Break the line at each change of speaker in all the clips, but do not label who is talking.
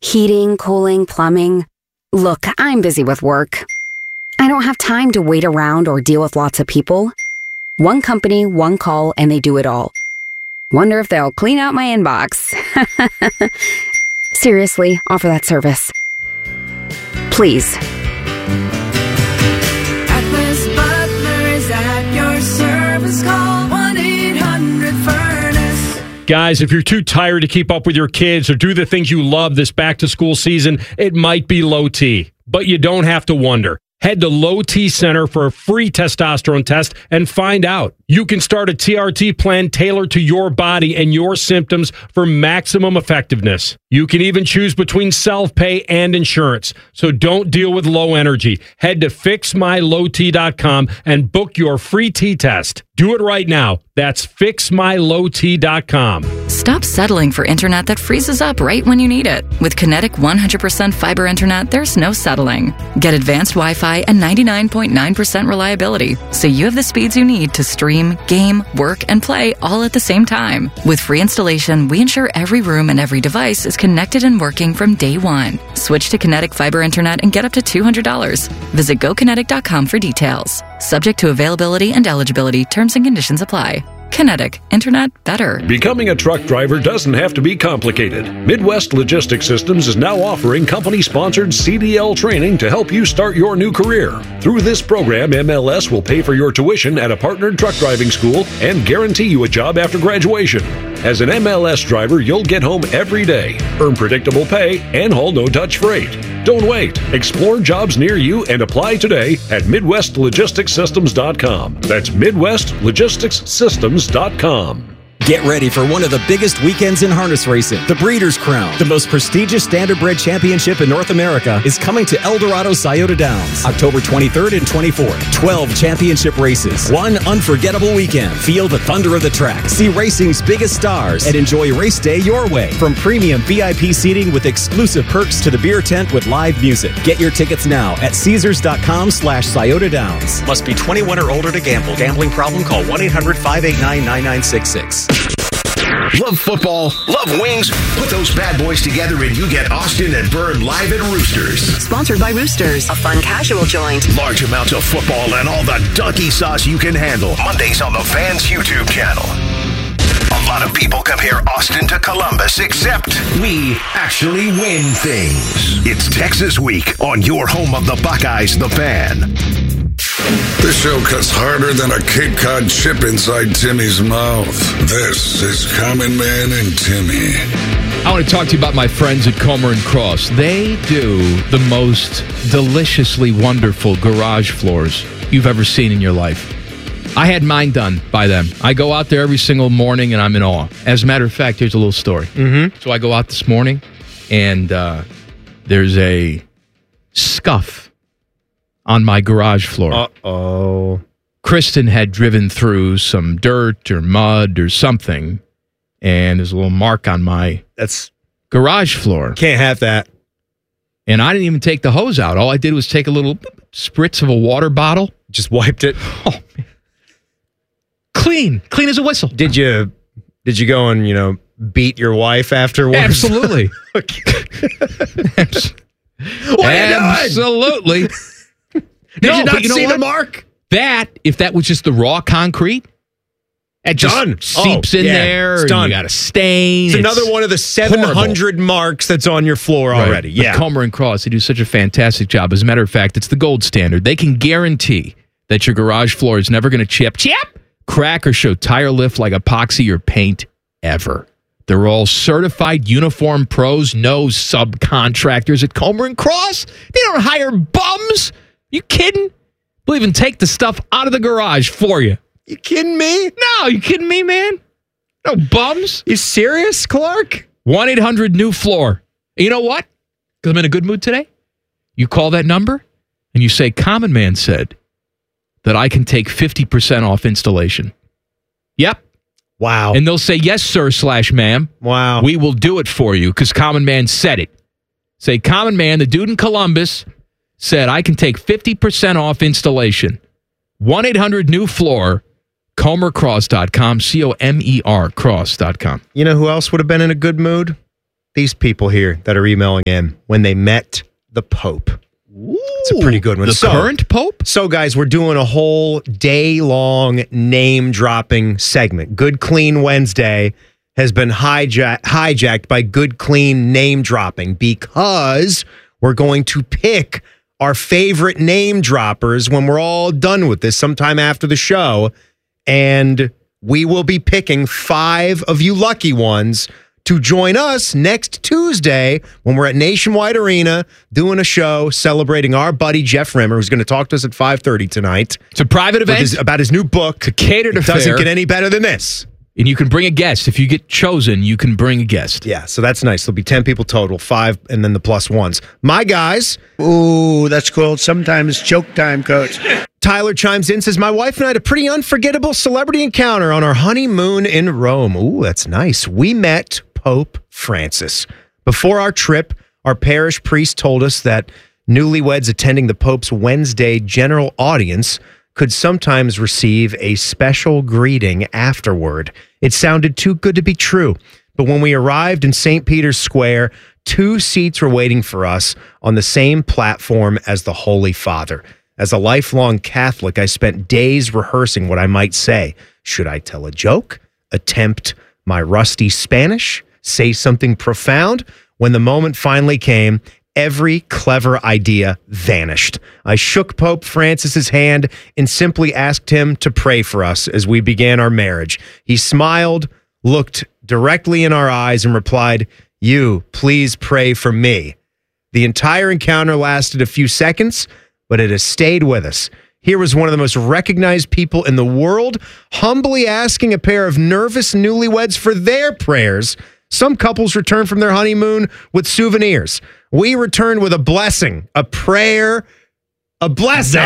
Heating, cooling, plumbing. Look, I'm busy with work. I don't have time to wait around or deal with lots of people. One company, one call, and they do it all. Wonder if they'll clean out my inbox. Seriously, offer that service. Please.
Atlas Butler is at your service. Call 1-800-FURNACE.
Guys, if you're too tired to keep up with your kids or do the things you love this back-to-school season, it might be low T. But you don't have to wonder. Head to Low T Center for a free testosterone test and find out. You can start a TRT plan tailored to your body and your symptoms for maximum effectiveness. You can even choose between self-pay and insurance. So don't deal with low energy. Head to fixmylowt.com and book your free T-test. Do it right now. That's fixmylowt.com.
Stop settling for internet that freezes up right when you need it. With Kinetic 100% fiber internet, there's no settling. Get advanced Wi-Fi and 99.9% reliability, so you have the speeds you need to stream, game, work, and play all at the same time. With free installation, we ensure every room and every device is connected and working from day one. Switch to Kinetic fiber internet and get up to $200. Visit GoKinetic.com for details. Subject to availability and eligibility, terms and conditions apply. Kinetic. Internet better.
Becoming a truck driver doesn't have to be complicated. Midwest Logistics Systems is now offering company-sponsored CDL training to help you start your new career. Through this program, MLS will pay for your tuition at a partnered truck driving school and guarantee you a job after graduation. As an MLS driver, you'll get home every day, earn predictable pay, and haul no-touch freight. Don't wait. Explore jobs near you and apply today at MidwestLogisticsSystems.com. That's MidwestLogisticsSystems.com.
Get ready for one of the biggest weekends in harness racing. The Breeders' Crown, the most prestigious standardbred championship in North America, is coming to El Dorado Scioto Downs, October 23rd and 24th. 12 championship races, one unforgettable weekend. Feel the thunder of the track, see racing's biggest stars, and enjoy race day your way. From premium VIP seating with exclusive perks to the beer tent with live music. Get your tickets now at Caesars.com/Scioto Downs. Must be 21 or older to gamble. Gambling problem? Call 1-800-589-9966.
Love football, love wings? Put those bad boys together and you get Austin and Byrne live at Roosters.
Sponsored by Roosters, a fun casual joint.
Large amounts of football and all the donkey sauce you can handle. Mondays on the Fans YouTube channel. A lot of people compare Austin to Columbus, except we actually win things. It's Texas Week on your home of the Buckeyes, the Fan.
This show cuts harder than a Cape Cod chip inside Timmy's mouth. This is Common Man and Timmy.
I want to talk to you about my friends at Comer and Cross. They do the most deliciously wonderful garage floors you've ever seen in your life. I had mine done by them. I go out there every single morning and I'm in awe. As a matter of fact, here's a little story. So I go out this morning and there's a scuff on my garage floor.
Uh-oh.
Kristen had driven through some dirt or mud or something, and there's a little mark on my garage floor.
Can't have that.
And I didn't even take the hose out. All I did was take a little spritz of a water bottle.
Just wiped it.
Oh, man. Clean as a whistle.
Did you go and, beat your wife afterwards?
Absolutely. Absolutely.
Did you not see the mark?
If that was just the raw concrete, it just seeps in there.
It's done.
You got a stain.
It's another one of the 700 marks that's on your floor already.
Yeah. But Comer and Cross, they do such a fantastic job. As a matter of fact, it's the gold standard. They can guarantee that your garage floor is never going to chip, crack, or show tire lift like epoxy or paint ever. They're all certified uniform pros, no subcontractors at Comer and Cross. They don't hire bums. You kidding? They'll even take the stuff out of the garage for you.
You kidding me?
No, you kidding me, man? No bums.
You serious, Clark?
1-800-NEW-FLOOR. You know what? Because I'm in a good mood today. You call that number and you say, Common Man said that I can take 50% off installation. Yep.
Wow.
And they'll say, yes, sir, /ma'am.
Wow.
We will do it for you because Common Man said it. Say, Common Man, the dude in Columbus, said I can take 50% off installation. 1-800-NEW-FLOOR, ComerCross.com, COMER cross.com.
You know who else would have been in a good mood? these people here that are emailing in when they met the Pope. It's a pretty good one.
The current Pope?
So, guys, we're doing a whole day-long name-dropping segment. Good Clean Wednesday has been hijacked by Good Clean name-dropping because we're going to pick our favorite name droppers when we're all done with this sometime after the show. And we will be picking 5 of you lucky ones to join us next Tuesday when we're at Nationwide Arena doing a show celebrating our buddy Jeff Rimmer, who's going to talk to us at 5:30 tonight.
It's a private event
about his new book.
It's a catered affair.
Doesn't get any better than this.
And you can bring a guest. If you get chosen, you can bring a guest.
Yeah, so that's nice. There'll be 10 people total, 5 and then the plus ones. My guys.
Ooh, that's cool. Sometimes choke time, Coach.
Tyler chimes in, says, my wife and I had a pretty unforgettable celebrity encounter on our honeymoon in Rome. Ooh, that's nice. We met Pope Francis. Before our trip, our parish priest told us that newlyweds attending the Pope's Wednesday general audience could sometimes receive a special greeting afterward. It sounded too good to be true. But when we arrived in St. Peter's Square, 2 seats were waiting for us on the same platform as the Holy Father. As a lifelong Catholic, I spent days rehearsing what I might say. Should I tell a joke? Attempt my rusty Spanish? Say something profound? When the moment finally came, every clever idea vanished. I shook Pope Francis's hand and simply asked him to pray for us as we began our marriage. He smiled, looked directly in our eyes, and replied, "You, please pray for me." The entire encounter lasted a few seconds, but it has stayed with us. Here was one of the most recognized people in the world, humbly asking a pair of nervous newlyweds for their prayers. Some couples return from their honeymoon with souvenirs. We returned with a blessing, a prayer, a blessing,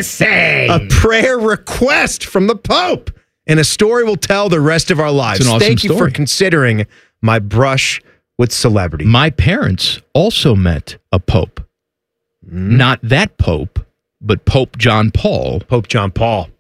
a prayer request from the Pope, and a story we'll tell the rest of our lives.
It's an awesome
Thank you
story.
for considering my brush with celebrity.
My parents also met a Pope. Not that Pope, but Pope John Paul.
Pope John Paul.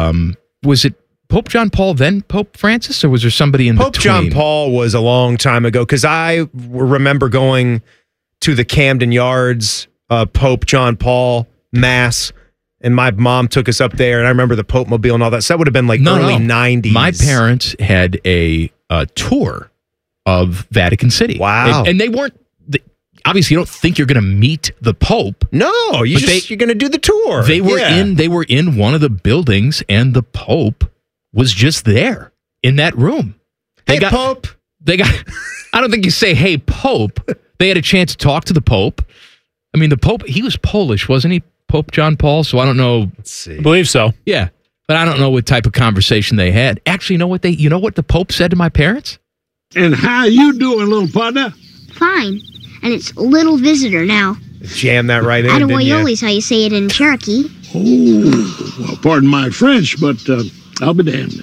Was it Pope John Paul, then Pope Francis, or was there somebody in
Pope
between?
John Paul was a long time ago, because I remember going to the Camden Yards Pope John Paul Mass, and my mom took us up there, and I remember the Pope Mobile and all that. So that would have been like early 90s.
My parents had a tour of Vatican City.
Wow.
And they weren't, obviously, you don't think you're going to meet the Pope.
No, you're going to do the tour.
They were in one of the buildings, and the Pope was just there in that room.
Pope.
They got. I don't think you say, "Hey, Pope." They had a chance to talk to the Pope. I mean, the Pope, he was Polish, wasn't he? Pope John Paul. So I don't know.
Let's see.
I believe so.
Yeah, but I don't know what type of conversation they had. Actually, you know what the Pope said to my parents?
And how you doing, little partner?
Fine. And it's little visitor now.
Jam that right in, didn't you?
Attaboy is how you say it in Cherokee.
Oh, well, pardon my French, but I'll be damned.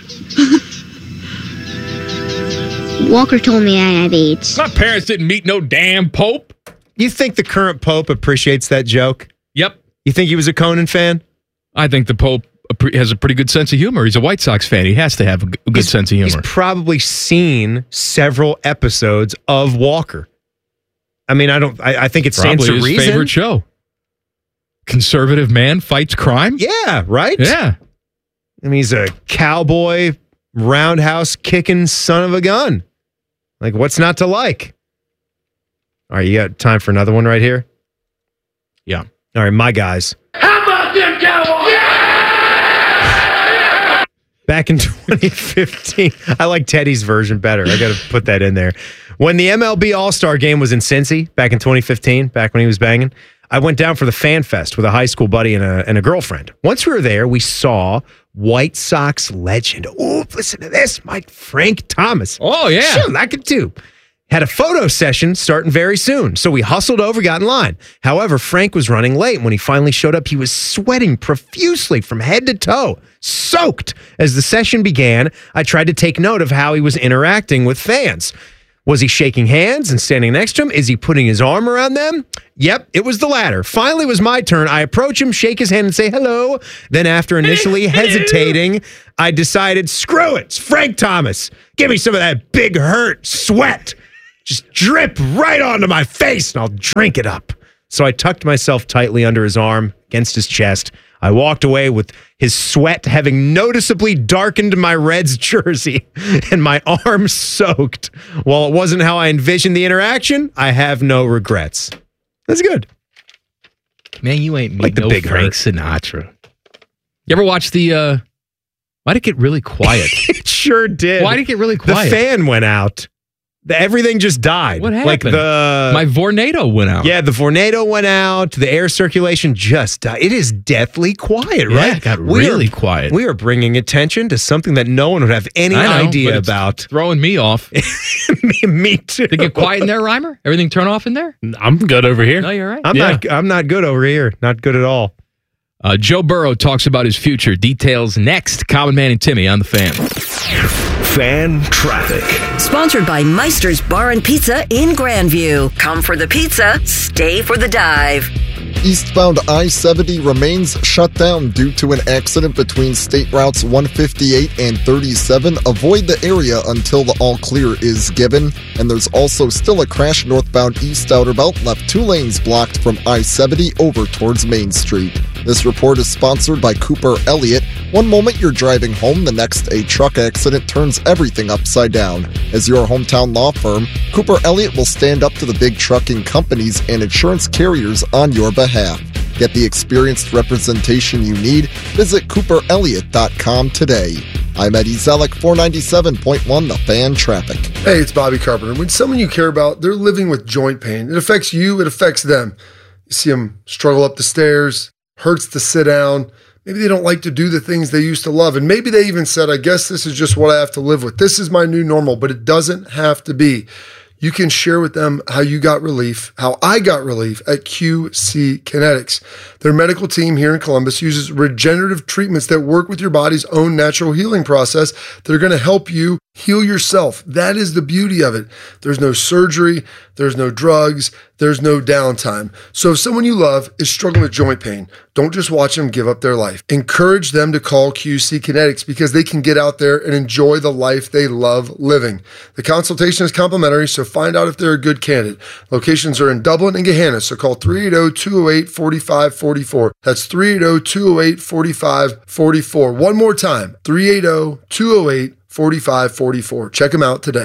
Walker told me I have AIDS.
My parents didn't meet no damn Pope.
You think the current Pope appreciates that joke?
Yep.
You think he was a Conan fan?
I think the Pope has a pretty good sense of humor. He's a White Sox fan. He has to have a good sense of humor.
He's probably seen several episodes of Walker. I mean, I think it stands to
Probably his
reason.
favorite show. Conservative man fights crime?
Yeah, right?
Yeah.
I mean, he's a cowboy, roundhouse kicking son of a gun. Like, what's not to like? All right, you got time for another one right here?
Yeah.
All right, my guys.
How about them Cowboys?
Back in 2015, I like Teddy's version better. I got to put that in there. When the MLB All-Star Game was in Cincy back in 2015, back when he was banging, I went down for the Fan Fest with a high school buddy and a girlfriend. Once we were there, we saw White Sox legend. Oh, listen to this, Frank Thomas.
Oh, yeah.
Sure, like it too. Had a photo session starting very soon, so we hustled over, got in line. However, Frank was running late. When he finally showed up, he was sweating profusely from head to toe, soaked. As the session began, I tried to take note of how he was interacting with fans. Was he shaking hands and standing next to him? Is he putting his arm around them? Yep, it was the latter. Finally, it was my turn. I approach him, shake his hand, and say hello. Then after initially hesitating, I decided, screw it, it's Frank Thomas. Give me some of that big hurt sweat. just drip right onto my face and I'll drink it up. So I tucked myself tightly under his arm against his chest. I walked away with his sweat having noticeably darkened my Reds jersey and my arm soaked. While it wasn't how I envisioned the interaction, I have no regrets. That's good.
Man, you ain't me.
Like the
no
Big
Frank
Hurt.
Sinatra. You ever watch the... Why'd it get really quiet?
It sure did.
Why'd it get really quiet?
The fan went out. Everything just died.
What happened?
Like
My Vornado went out.
Yeah, the Vornado went out. The air circulation just died. It is deathly quiet,
Yeah,
right?
it got really quiet.
We are bringing attention to something that no one would have any
I know,
idea
but it's
about.
Throwing me off.
Me too.
Did it get quiet in there, Reimer? Everything turn off in there?
I'm good over here.
No, you're right.
I'm not good over here. Not good at all.
Joe Burrow talks about his future. Details next. Common Man and Timmy on the Fan.
Fan traffic.
Sponsored by Meister's Bar and Pizza in Grandview. Come for the pizza, stay for the dive.
Eastbound I-70 remains shut down due to an accident between State Routes 158 and 37. Avoid the area until the all clear is given. And there's also still a crash northbound East Outer Belt, left 2 lanes blocked from I-70 over towards Main Street. This report is sponsored by Cooper Elliott. One moment you're driving home, the next a truck accident turns everything upside down. As your hometown law firm, Cooper Elliott will stand up to the big trucking companies and insurance carriers on your behalf. Get the experienced representation you need. Visit CooperElliott.com today. I'm Eddie Zellick, 497.1 The Fan Traffic.
Hey, it's Bobby Carpenter. When someone you care about, they're living with joint pain, it affects you, it affects them. You see them struggle up the stairs, hurts to sit down. Maybe they don't like to do the things they used to love. And maybe they even said, I guess this is just what I have to live with. This is my new normal, but it doesn't have to be. You can share with them how you got relief, how I got relief at QC Kinetics. Their medical team here in Columbus uses regenerative treatments that work with your body's own natural healing process that are going to help you heal yourself. That is the beauty of it. There's no surgery, there's no drugs, there's no downtime. So if someone you love is struggling with joint pain, don't just watch them give up their life. Encourage them to call QC Kinetics because they can get out there and enjoy the life they love living. The consultation is complimentary, so find out if they're a good candidate. Locations are in Dublin and Gahanna, so call 380-208-4544. That's 380-208-4544. One more time, 380-208-4544. Check them out today.